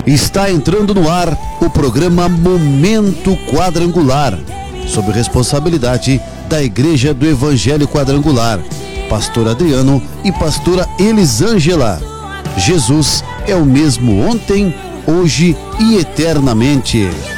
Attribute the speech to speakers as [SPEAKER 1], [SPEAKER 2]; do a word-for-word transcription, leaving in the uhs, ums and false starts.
[SPEAKER 1] Está entrando no ar o programa Momento Quadrangular, sob responsabilidade da Igreja do Evangelho Quadrangular, Pastor Adriano e Pastora Elisângela. Jesus é o mesmo ontem, hoje e eternamente.